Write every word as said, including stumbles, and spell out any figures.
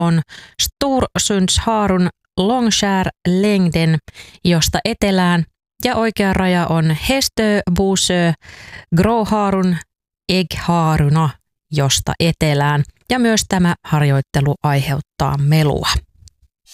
on Storsundsharun Långskärlängden, josta etelään, ja oikea raja on Hästö, Busö, Gråharun, Äggharuna, josta etelään. Ja myös tämä harjoittelu aiheuttaa melua.